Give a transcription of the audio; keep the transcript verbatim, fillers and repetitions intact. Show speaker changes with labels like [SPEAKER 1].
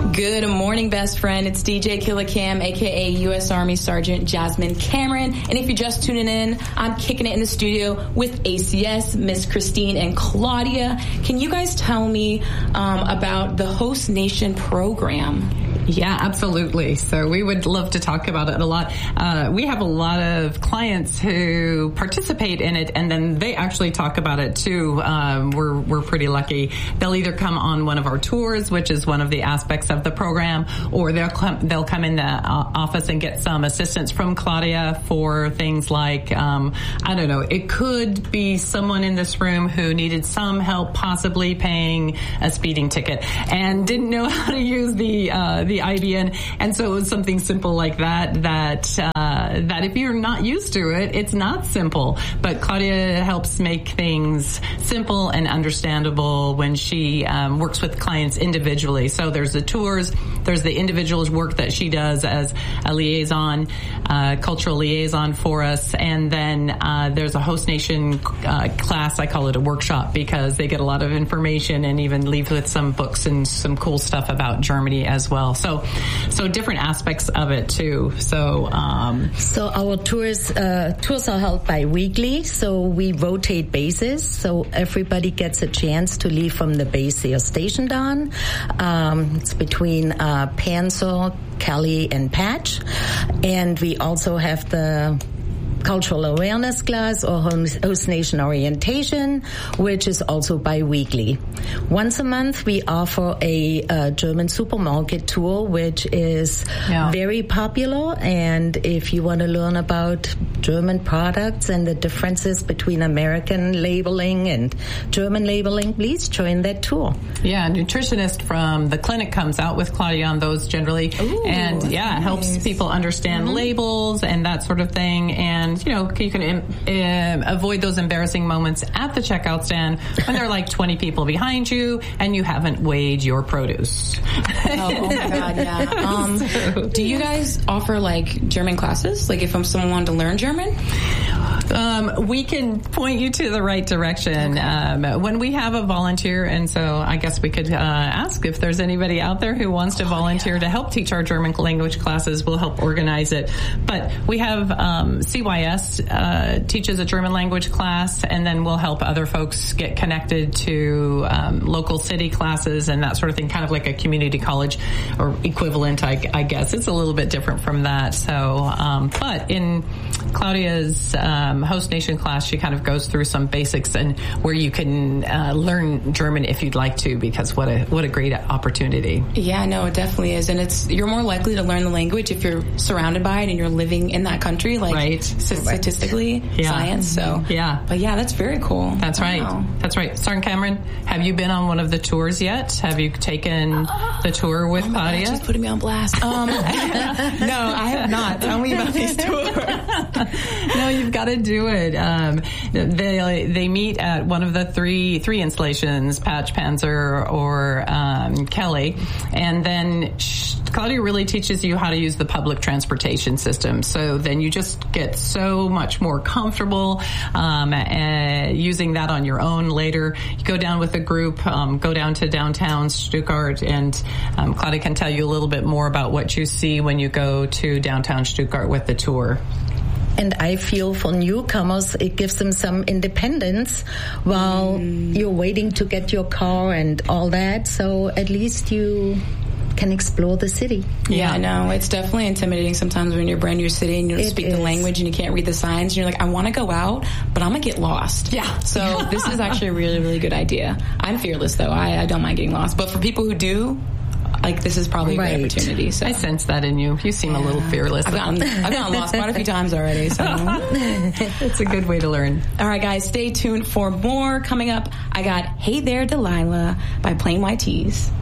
[SPEAKER 1] Good morning, best friend. It's D J Killa Cam, a k a. U S Army Sergeant Jasmine Cameron. And if you're just tuning in, I'm kicking it in the studio with A C S, Miss Christine and Claudia. Can you guys tell me um, about the Host Nation program?
[SPEAKER 2] Yeah, absolutely. So we would love to talk about it a lot. Uh, we have a lot of clients who participate in it, and then they actually talk about it too. Um, we're we're pretty lucky. They'll either come on one of our tours, which is one of the aspects of the program, or they'll come they'll come in the uh, office and get some assistance from Claudia for things like um, I don't know. It could be someone in this room who needed some help, possibly paying a speeding ticket, and didn't know how to use the uh, the I B N, and so it was something simple like that, that, uh, that if you're not used to it, it's not simple. But Claudia helps make things simple and understandable when she, um, works with clients individually. So there's the tours, there's the individual's work that she does as a liaison, uh, cultural liaison for us, and then, uh, there's a Host Nation, uh, class. I call it a workshop because they get a lot of information and even leave with some books and some cool stuff about Germany as well. So, so different aspects of it too. So, um,
[SPEAKER 3] so our tours, uh, tours are held bi-weekly. So we rotate bases. So everybody gets a chance to leave from the base they are stationed on. Um, it's between, uh, Panzer, Kelly, and Patch. And we also have the cultural awareness class or Host Nation orientation, which is also bi-weekly. Once a month, we offer a, a German supermarket tour, which is yeah. very popular. And if you want to learn about German products and the differences between American labeling and German labeling, please join that tour.
[SPEAKER 2] Yeah, a nutritionist from the clinic comes out with Claudia on those generally.
[SPEAKER 1] Ooh,
[SPEAKER 2] and yeah, nice. helps people understand mm-hmm. labels and that sort of thing. And And, you know, you can um, avoid those embarrassing moments at the checkout stand when there are like twenty people behind you and you haven't weighed your produce.
[SPEAKER 1] Oh, oh my God, yeah. Um, so, do you guys offer like German classes? Like if someone wanted to learn German?
[SPEAKER 2] Um, we can point you to the right direction. Okay. Um, when we have a volunteer, and so I guess we could uh, ask if there's anybody out there who wants to volunteer oh, yeah. to help teach our German language classes. We'll help organize it. But we have um, C Y S uh, teaches a German language class, and then we'll help other folks get connected to um, local city classes and that sort of thing, kind of like a community college or equivalent, I, I guess. It's a little bit different from that. So, um, but in Claudia's um, Host Nation class, she kind of goes through some basics and where you can uh, learn German if you'd like to, because what a what a great opportunity.
[SPEAKER 1] Yeah, no, it definitely is, and it's you're more likely to learn the language if you're surrounded by it and you're living in that country, like
[SPEAKER 2] right.
[SPEAKER 1] statistically,
[SPEAKER 2] yeah.
[SPEAKER 1] science. So
[SPEAKER 2] yeah,
[SPEAKER 1] but yeah, that's very cool.
[SPEAKER 2] That's wow. right. That's right. Sergeant Cameron, have you been on one of the tours yet? Have you taken uh, the tour with
[SPEAKER 1] oh
[SPEAKER 2] Claudia?
[SPEAKER 1] God, she's putting me on blast. Um, no, I have not. Tell me about these tours.
[SPEAKER 2] No, you've got to do it. Um, they they meet at one of the three three installations, Patch, Panzer, or um, Kelly, and then sh- Claudia really teaches you how to use the public transportation system. So then you just get so much more comfortable um, uh, using that on your own later. You go down with a group, um, go down to downtown Stuttgart, and um, Claudia can tell you a little bit more about what you see when you go to downtown Stuttgart with the tour.
[SPEAKER 3] And I feel for newcomers, it gives them some independence while mm. you're waiting to get your car and all that. So at least you can explore the city.
[SPEAKER 1] Yeah, I know. It's definitely intimidating sometimes when you're brand new city and you don't it speak is. the language and you can't read the signs. And you're like, I want to go out, but I'm going to get lost.
[SPEAKER 2] Yeah.
[SPEAKER 1] So this is actually a really, really good idea. I'm fearless, though. I, I don't mind getting lost. But for people who do, like, this is probably
[SPEAKER 3] right.
[SPEAKER 1] a great opportunity. So.
[SPEAKER 2] I sense that in you. You seem yeah. a little fearless.
[SPEAKER 1] I've gotten, I've gotten lost quite a few times already. So
[SPEAKER 2] it's a good way to learn.
[SPEAKER 1] All right, guys, stay tuned for more. Coming up, I got Hey There, Delilah by Plain White Tees.